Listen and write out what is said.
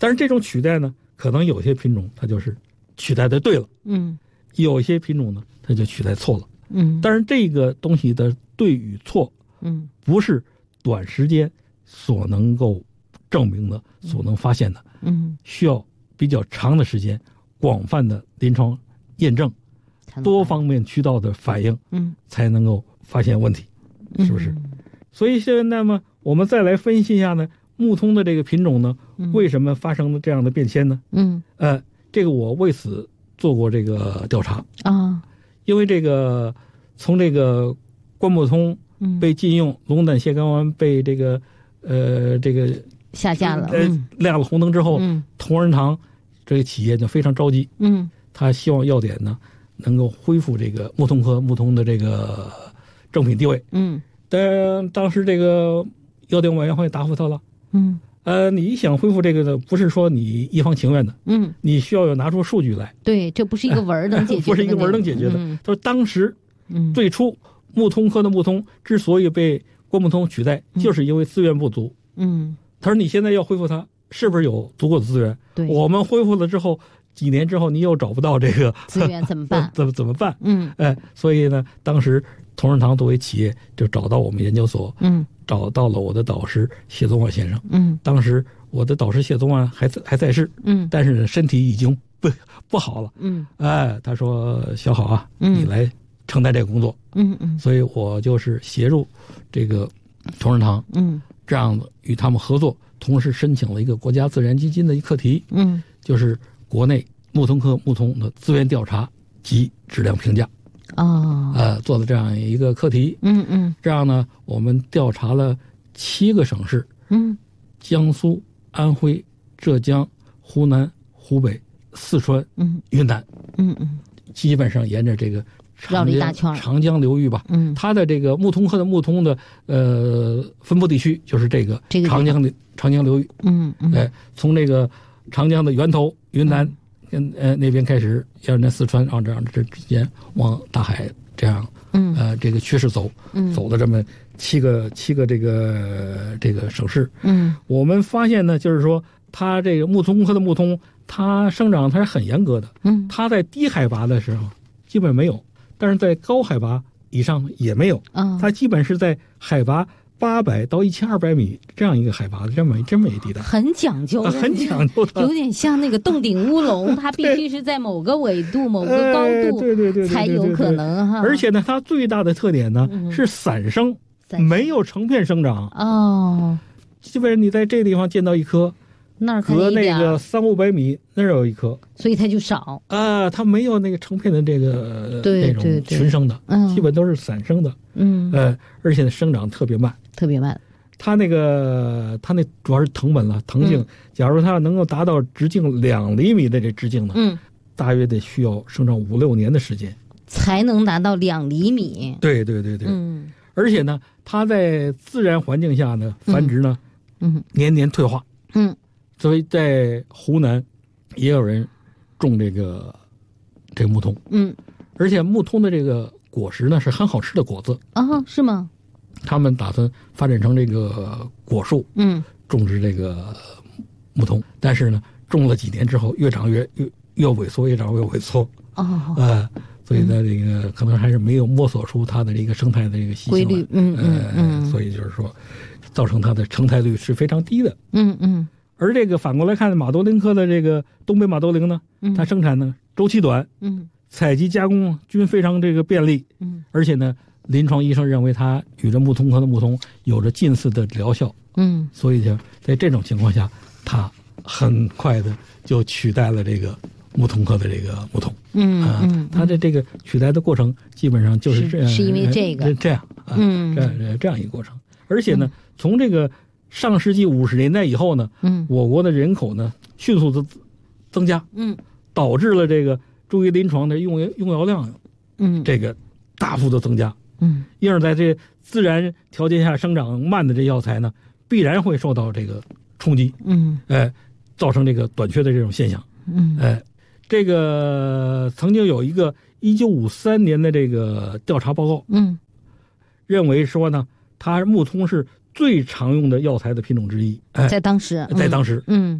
但是这种取代呢，可能有些品种它就是取代的对了，有些品种呢它就取代错了，但是这个东西的对与错，不是短时间所能够证明的，所能发现的，需要比较长的时间，广泛的临床验证，多方面渠道的反应，才能够发现问题，是不是？所以现在那么我们再来分析一下呢，木通的这个品种呢，为什么发生了这样的变迁呢？这个我为此做过这个调查啊，因为这个从这个关木通被禁用，龙胆泻肝丸被这个下架了， 亮了红灯之后，同仁堂这个企业就非常着急，他希望药典呢能够恢复这个木通科木通的这个正品地位，但当时这个药典委员会答复他了，你想恢复这个呢，不是说你一方情愿的，你需要有拿出数据来， 对，这不是一个文能解决的， 不是一个文能解决的。他说当时，最初木通科的木通之所以被关木通取代，就是因为资源不足，他说你现在要恢复它，是不是有足够的资源？ 对， 我们恢复了之后，几年之后你又找不到这个资源怎么办？ 怎么办？所以呢，当时同仁堂作为企业就找到我们研究所，找到了我的导师谢宗万先生，当时我的导师谢宗万还在世，但是身体已经不好了，他说小好啊，你来承担这个工作，所以我就是协助这个同仁堂，这样的与他们合作，同时申请了一个国家自然基金的一课题，就是国内木通科木通的资源调查及质量评价，做了这样一个课题，这样呢，我们调查了7个省市，江苏、安徽、浙江、湖南、湖北、四川、云南，基本上沿着这个长江流域吧，它的这个木通科的木通的分布地区就是这个长江流域，从这个长江的源头云南那边开始，沿着四川，然后这样这之间往大海这样，这个趋势走了这么七个这个省市，我们发现呢，就是说它这个木通科的木通，它生长它是很严格的，它在低海拔的时候基本没有。但是在高海拔以上也没有，它基本是在海拔800到1200米这样一个海拔的这么一地带， 很讲究的， 很讲究的， 有点像那个洞顶乌龙，它必须是在某个纬度、某个高度，对，才有可能哈。 而且呢，它最大的特点呢是散生，没有成片生长。基本上你在这个地方见到一棵。隔那个300-500米那儿有一棵， 所以它就少它没有那个成片的这个那种群生的，基本都是散生的，而且生长特别慢。它那主要是藤本了，藤径。假如它能够达到直径2厘米的这直径呢，大约得需要生长5-6年的时间才能达到2厘米。 对，而且呢，它在自然环境下呢繁殖呢，年年退化，所以在湖南也有人种这个木通，而且木通的这个果实呢是很好吃的果子是吗？ 他们打算发展成这个果树，种植这个木通，但是呢，种了几年之后越长越萎缩，越长越萎缩，所以呢，这个可能还是没有摸索出它的这个生态的这个习性规律，所以就是说，造成它的成胎率是非常低的，而这个反过来看，马兜铃科的这个东北马兜铃呢，它生产呢周期短，采集加工均非常这个便利，而且呢，临床医生认为它与这木通科的木通有着近似的疗效，所以就在这种情况下，它很快的就取代了这个木通科的这个木通，它的这个取代的过程基本上就是这样， 是因为这样一个过程，而且呢，从这个上世纪50年代以后呢，我国的人口呢迅速的增加，导致了这个注意临床的用药量，这个大幅的增加，因而在这自然条件下生长慢的这药材呢，必然会受到这个冲击，造成这个短缺的这种现象，这个曾经有一个1953年的这个调查报告，认为说呢，它木通是最常用的药材的品种之一， 在当时，